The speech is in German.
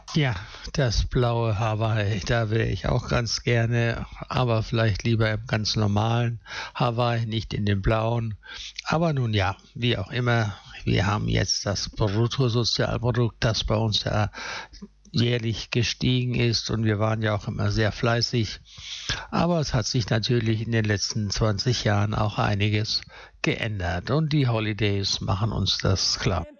Ja, das blaue Hawaii, da wäre ich auch ganz gerne, aber vielleicht lieber im ganz normalen Hawaii, nicht in dem blauen. Aber nun ja, wie auch immer, wir haben jetzt das Bruttosozialprodukt, das bei uns ja jährlich gestiegen ist und wir waren ja auch immer sehr fleißig. Aber es hat sich natürlich in den letzten 20 Jahren auch einiges geändert und die Holidays machen uns das klar.